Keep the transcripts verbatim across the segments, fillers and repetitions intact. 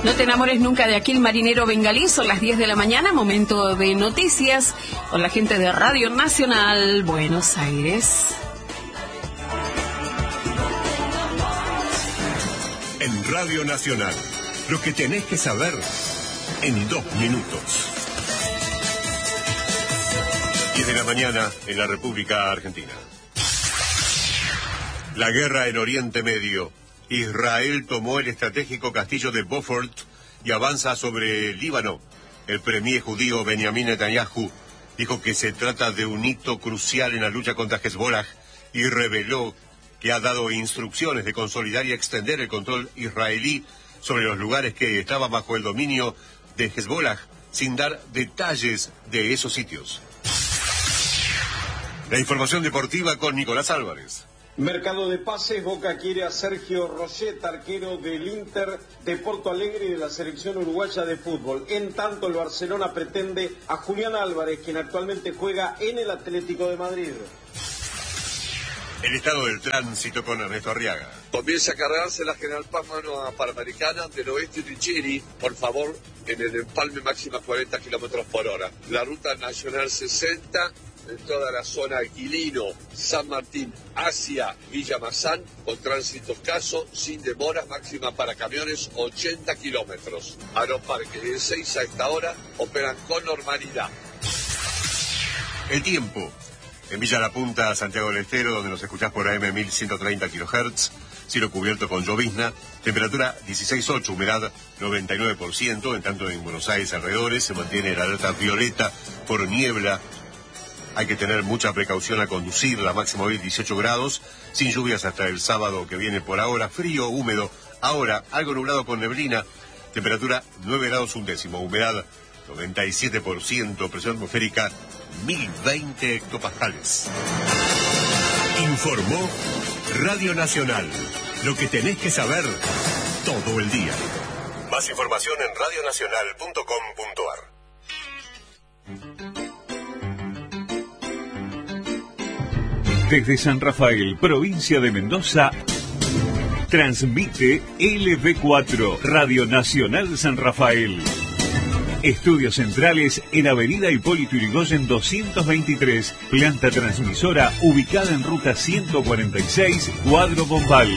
No te enamores nunca de aquel marinero bengalí. Son las diez de la mañana, momento de noticias con la gente de Radio Nacional Buenos Aires. En Radio Nacional, lo que tenés que saber en dos minutos. diez de la mañana en la República Argentina. La guerra en Oriente Medio. Israel tomó el estratégico castillo de Beaufort y avanza sobre el Líbano. El premier judío Benjamin Netanyahu dijo que se trata de un hito crucial en la lucha contra Hezbollah y reveló que ha dado instrucciones de consolidar y extender el control israelí sobre los lugares que estaban bajo el dominio de Hezbollah, sin dar detalles de esos sitios. La información deportiva con Nicolás Álvarez. Mercado de pases, Boca quiere a Sergio Roget, arquero del Inter de Porto Alegre y de la selección uruguaya de fútbol. En tanto, el Barcelona pretende a Julián Álvarez, quien actualmente juega en el Atlético de Madrid. El estado del tránsito con Ernesto Arriaga. Comienza a cargarse la General Paz mano a Panamericana del oeste de Chiri, por favor, en el empalme máxima cuarenta kilómetros por hora. La ruta nacional sesenta, en toda la zona Aquilino, San Martín, hacia Villa Mazán, con tránsito escaso, sin demoras, máxima para camiones ochenta kilómetros. Aeroparque de seis a esta hora operan con normalidad. El tiempo. En Villa La Punta, Santiago del Estero, donde nos escuchás por A M mil ciento treinta kilohertz, cielo cubierto con llovizna, temperatura dieciséis punto ocho, humedad noventa y nueve por ciento, en tanto en Buenos Aires alrededores se mantiene la alerta violeta por niebla. Hay que tener mucha precaución al conducir, la máxima hoy dieciocho grados, sin lluvias hasta el sábado que viene por ahora, frío, húmedo, ahora algo nublado con neblina, temperatura nueve grados un décimo, humedad noventa y siete por ciento, presión atmosférica mil veinte hectopascales. Informó Radio Nacional, lo que tenés que saber todo el día. Más información en radio nacional punto com punto a r. Desde San Rafael, provincia de Mendoza, transmite L B cuatro, Radio Nacional San Rafael. Estudios centrales en Avenida Hipólito Yrigoyen doscientos veintitrés, planta transmisora ubicada en ruta ciento cuarenta y seis, Cuadro Bombal.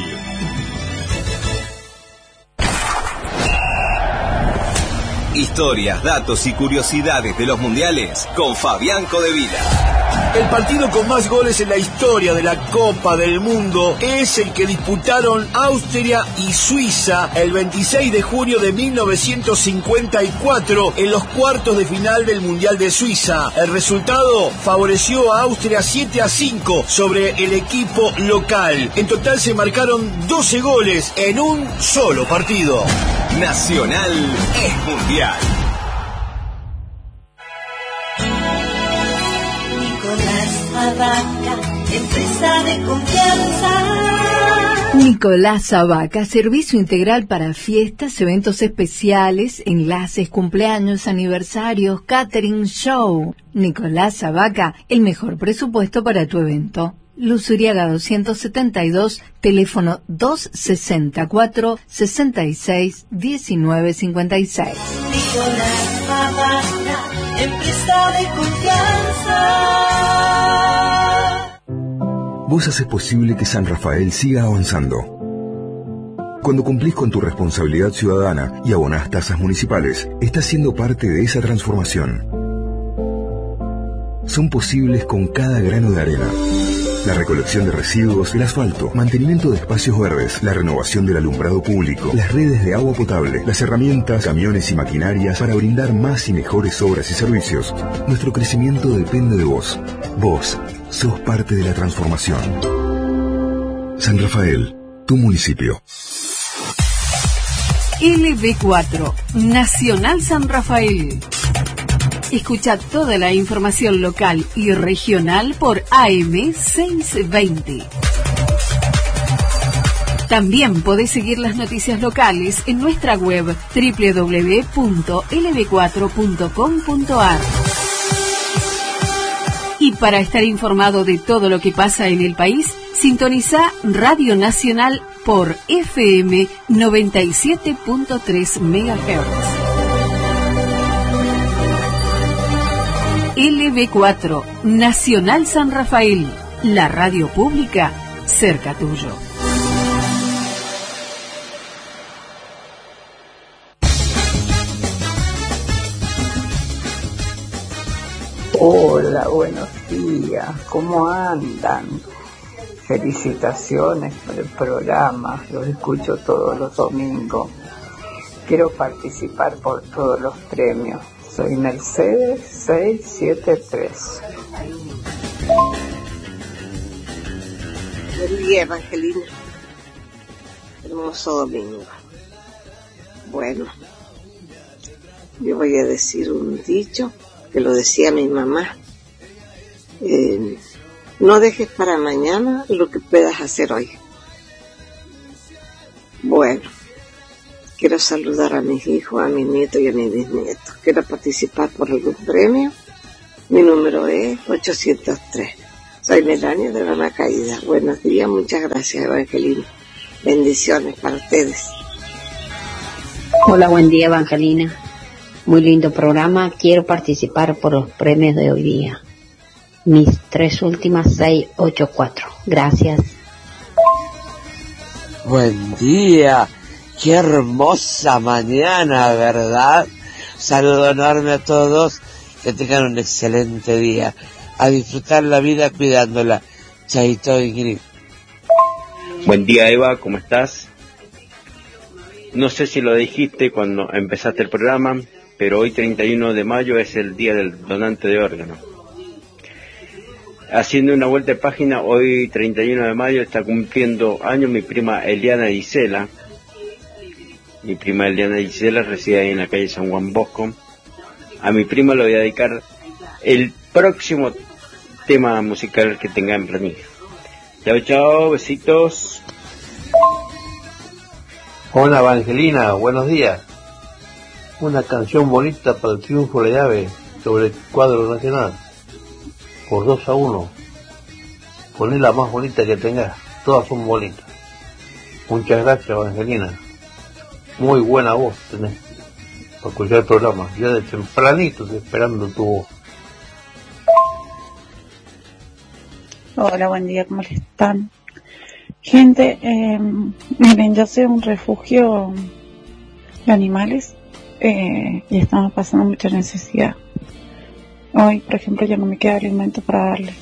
Historias, datos y curiosidades de los mundiales con Fabián Codevila. El partido con más goles en la historia de la Copa del Mundo es el que disputaron Austria y Suiza el veintiséis de junio de mil novecientos cincuenta y cuatro en los cuartos de final del Mundial de Suiza. El resultado favoreció a Austria siete a cinco sobre el equipo local. En total se marcaron doce goles en un solo partido. Nacional es mundial. Abaca, empresa de confianza. Nicolás Abaca, servicio integral para fiestas, eventos especiales, enlaces, cumpleaños, aniversarios, catering, show. Nicolás Abaca, el mejor presupuesto para tu evento. Luz Uriaga doscientos setenta y dos, teléfono doscientos sesenta y cuatro, sesenta y seis, diecinueve cincuenta y seis. Nicolás Abaca, empresa de confianza. Vos haces posible que San Rafael siga avanzando. Cuando cumplís con tu responsabilidad ciudadana y abonás tasas municipales, estás siendo parte de esa transformación. Son posibles con cada grano de arena. La recolección de residuos, el asfalto, mantenimiento de espacios verdes, la renovación del alumbrado público, las redes de agua potable, las herramientas, camiones y maquinarias para brindar más y mejores obras y servicios. Nuestro crecimiento depende de vos. Vos sos parte de la transformación. San Rafael, tu municipio. L B cuatro, Nacional San Rafael. Escucha toda la información local y regional por A M seiscientos veinte. También podés seguir las noticias locales en nuestra web doble u doble u doble u punto l b cuatro punto com punto a r. Y para estar informado de todo lo que pasa en el país, sintoniza Radio Nacional por F M noventa y siete punto tres megahertz. L B cuatro, Nacional San Rafael, la radio pública cerca tuyo. Hola, buenos días, ¿cómo andan? Felicitaciones por el programa, los escucho todos los domingos. Quiero participar por todos los premios. Soy Mercedes seiscientos setenta y tres. Buen día, Evangelina. Hermoso domingo. Bueno, yo voy a decir un dicho que lo decía mi mamá. Eh, no dejes para mañana lo que puedas hacer hoy. Bueno, quiero saludar a mis hijos, a mis nietos y a mis bisnietos. Quiero participar por algún premio. Mi número es ochocientos tres. Soy Melania de la Caída. Buenos días, muchas gracias, Evangelina. Bendiciones para ustedes. Hola, buen día, Evangelina. Muy lindo programa. Quiero participar por los premios de hoy día. Mis tres últimas seis ocho cuatro. Gracias. Buen día. Qué hermosa mañana, ¿verdad? Saludo enorme a todos. Que tengan un excelente día. A disfrutar la vida cuidándola. Chaito, Ingrid. Buen día, Eva. ¿Cómo estás? No sé si lo dijiste cuando empezaste el programa, pero hoy treinta y uno de mayo es el día del donante de órganos. Haciendo una vuelta de página, hoy treinta y uno de mayo está cumpliendo años mi prima Eliana Gisela. Mi prima Eliana Gisela reside ahí en la calle San Juan Bosco. A mi prima le voy a dedicar el próximo tema musical que tenga en planilla. Chao, chao, besitos. Hola, Evangelina, buenos días. Una canción bonita para el triunfo de la llave sobre el cuadro nacional. Por dos a uno. Poné la más bonita que tengas. Todas son bonitas. Muchas gracias, Evangelina. Muy buena voz tenés para escuchar el programa. Ya de tempranito estoy esperando tu voz. Hola, buen día, ¿cómo están? Gente, eh, miren, yo soy un refugio de animales eh, y estamos pasando mucha necesidad. Hoy, por ejemplo, ya no me queda alimento para darle.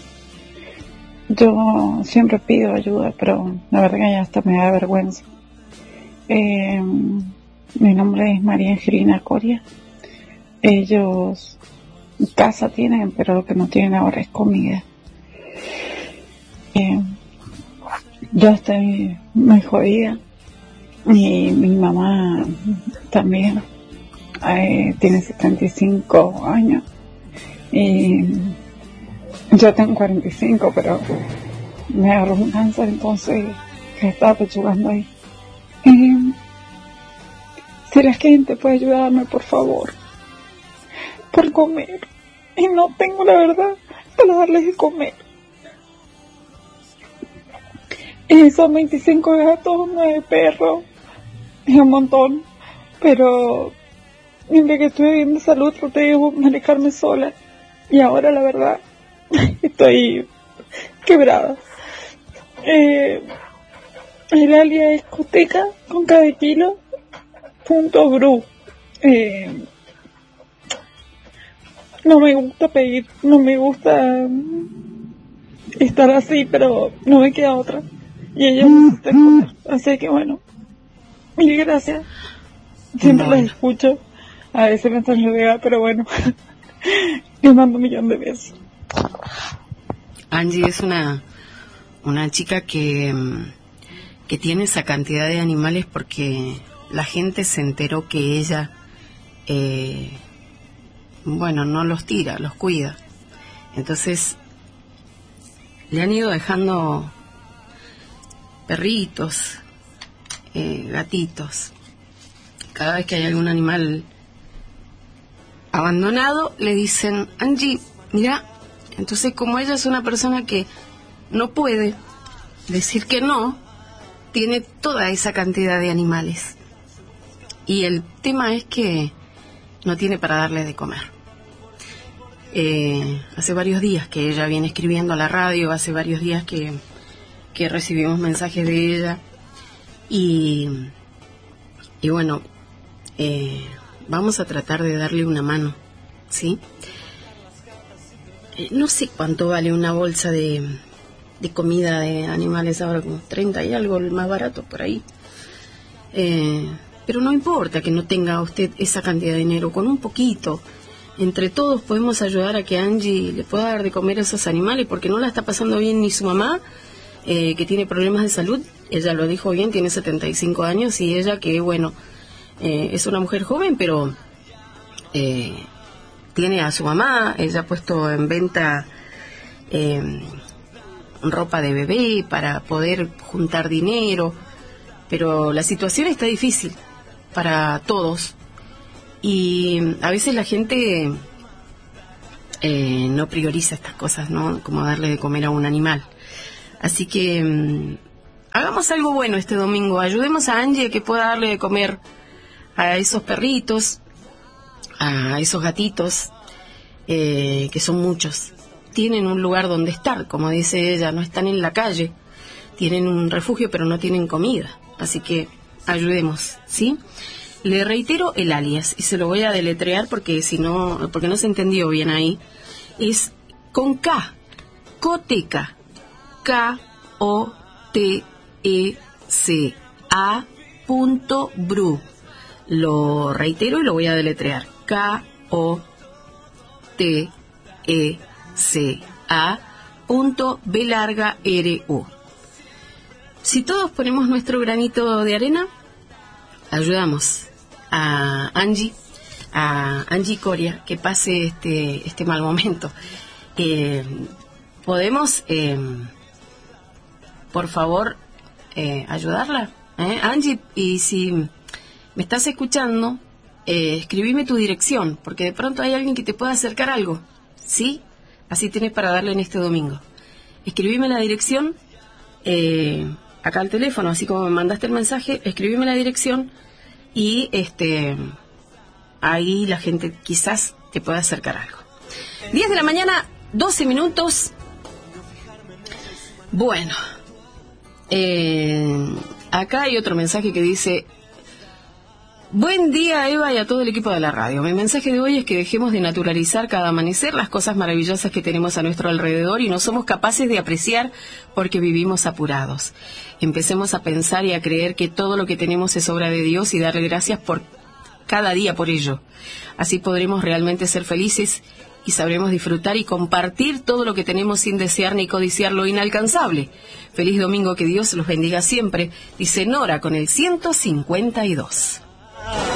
Yo siempre pido ayuda, pero la verdad que ya hasta me da vergüenza. Eh, mi nombre es María Angelina Coria. Ellos casa tienen, pero lo que no tienen ahora es comida. Eh, yo estoy muy jodida y mi mamá también eh, tiene setenta y cinco años y yo tengo cuarenta y cinco, pero me agarró un cáncer, entonces le estaba pechugando ahí. Y si la gente puede ayudarme, por favor, por comer, y no tengo la verdad para darles de comer. Y son veinticinco gatos, nueve perros, es un montón, pero desde que estuve bien de salud traté de manejarme sola, y ahora la verdad estoy quebrada. Eh, el alias es Coteca con cada kilo punto bru. Eh, no me gusta pedir, no me gusta estar así, pero no me queda otra. Y ella necesita comer. Así que bueno, mil gracias. Siempre bueno. Las escucho. A veces me están rodeada, pero bueno. Les mando un millón de besos. Angie es una una chica que, que tiene esa cantidad de animales porque la gente se enteró que ella, eh, bueno, no los tira, los cuida. Entonces, le han ido dejando perritos, eh, gatitos. Cada vez que hay algún animal abandonado, le dicen, Angie, mira, entonces como ella es una persona que no puede decir que no, tiene toda esa cantidad de animales. Y el tema es que no tiene para darle de comer. Eh, hace varios días que ella viene escribiendo a la radio, hace varios días que, que recibimos mensajes de ella. Y, y bueno, eh, vamos a tratar de darle una mano, ¿sí? Eh, no sé cuánto vale una bolsa de, de comida de animales ahora, como treinta y algo, el más barato por ahí. Eh, pero no importa que no tenga usted esa cantidad de dinero, con un poquito. Entre todos podemos ayudar a que Angie le pueda dar de comer a esos animales, porque no la está pasando bien ni su mamá, eh, que tiene problemas de salud. Ella lo dijo bien, tiene setenta y cinco años, y ella que, bueno, eh, es una mujer joven, pero eh, tiene a su mamá. Ella ha puesto en venta eh, ropa de bebé para poder juntar dinero, pero la situación está difícil para todos. Y a veces la gente eh, no prioriza estas cosas, ¿no? Como darle de comer a un animal. Así que um, hagamos algo bueno este domingo. Ayudemos a Angie a que pueda darle de comer a esos perritos, a esos gatitos, eh, que son muchos. Tienen un lugar donde estar, como dice ella, no están en la calle. Tienen un refugio, pero no tienen comida. Así que ayudemos, ¿sí? Le reitero el alias y se lo voy a deletrear porque si no, porque no se entendió bien ahí. Es con K, Coteca, K O T E C A punto bru. Lo reitero y lo voy a deletrear. K O T E C A punto B larga R U. Si todos ponemos nuestro granito de arena, ayudamos a Angie, a Angie Coria, que pase este este mal momento. Eh, podemos, eh, por favor, eh, ayudarla, ¿eh? Angie, y si me estás escuchando, eh, escribime tu dirección, porque de pronto hay alguien que te pueda acercar algo, ¿sí? Así tienes para darle en este domingo. Escribime la dirección, eh, acá al teléfono, así como me mandaste el mensaje, escribime la dirección. Y este ahí la gente quizás te pueda acercar algo. diez de la mañana, doce minutos. Bueno, eh, acá hay otro mensaje que dice: buen día, Eva, y a todo el equipo de la radio. Mi mensaje de hoy es que dejemos de naturalizar cada amanecer las cosas maravillosas que tenemos a nuestro alrededor y no somos capaces de apreciar porque vivimos apurados. Empecemos a pensar y a creer que todo lo que tenemos es obra de Dios y darle gracias por cada día por ello. Así podremos realmente ser felices y sabremos disfrutar y compartir todo lo que tenemos sin desear ni codiciar lo inalcanzable. Feliz domingo, que Dios los bendiga siempre, dice Nora con el ciento cincuenta y dos.